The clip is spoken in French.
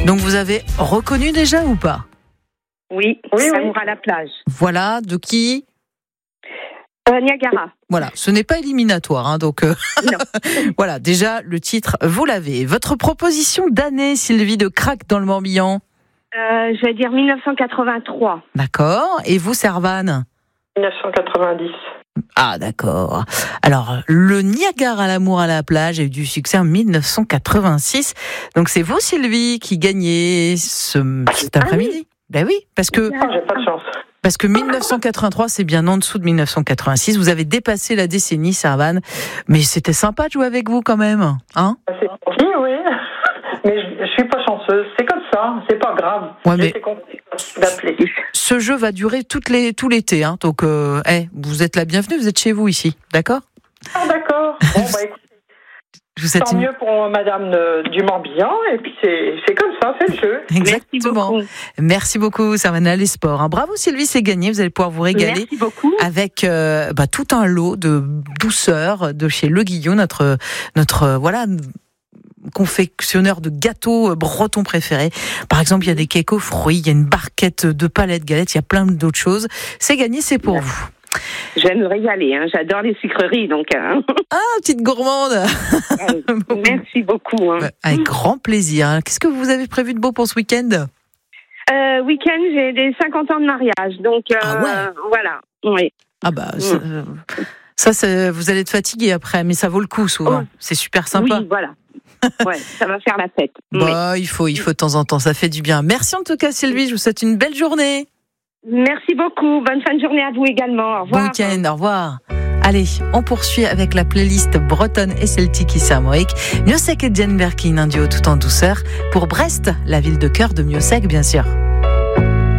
Donc vous avez reconnu déjà ou pas ? Oui, Amour à la plage. Voilà, de qui ? Niagara. Voilà, ce n'est pas éliminatoire, hein, donc Non. voilà, déjà le titre, vous l'avez. Votre proposition d'année, Sylvie, de Crac dans le Morbihan ? Je vais dire 1983. D'accord, et vous, Servane ? 1990. Ah, d'accord. Alors, le Niagara, l'amour à la plage a eu du succès en 1986. Donc c'est vous, Sylvie, qui gagnez cet après-midi. Ben oui, parce que J'ai pas de chance. 1983, c'est bien en dessous de 1986. Vous avez dépassé la décennie, Servane. Mais c'était sympa de jouer avec vous quand même, hein ? C'est gentil, oui. Mais je suis pas chanceuse. C'est comme ça. C'est pas grave. Ouais, mais J'étais contente d'appeler. ce jeu va durer tout l'été, hein. Donc, vous êtes la bienvenue. Vous êtes chez vous ici, d'accord ? Ah, d'accord. Bon, écoute, Je vous souhaite tant mieux pour Madame du Morbihan. Et puis, c'est comme ça, c'est le jeu. Exactement. Merci beaucoup, Servane Les Sports. Bravo, Sylvie, c'est gagné. Vous allez pouvoir vous régaler. Merci beaucoup. Avec tout un lot de douceur de chez Le Guillot, notre confectionneur de gâteaux bretons préférés. Par exemple, il y a des cakes aux fruits, il y a une barquette de palettes galettes, il y a plein d'autres choses. C'est gagné, c'est pour vous. Je vais me régaler, hein. J'adore les sucreries, donc. Ah, petite gourmande. Merci beaucoup. Hein. Avec grand plaisir. Qu'est-ce que vous avez prévu de beau pour ce week-end ? Week-end, j'ai des 50 ans de mariage, donc voilà. Oui. Ah bah ça, vous allez être fatigué après, mais ça vaut le coup souvent. C'est super sympa. Oui, voilà. Ouais, ça va faire la fête. Bah, il faut de temps en temps, ça fait du bien. Merci en tout cas, Sylvie. Je vous souhaite une belle journée. Merci beaucoup. Bonne fin de journée à vous également. Au revoir. Bon week-end, au revoir. Allez, on poursuit avec la playlist bretonne et celtique ici à Moïc. Miossec et Jane Birkin, un duo tout en douceur. Pour Brest, la ville de cœur de Miossec, bien sûr.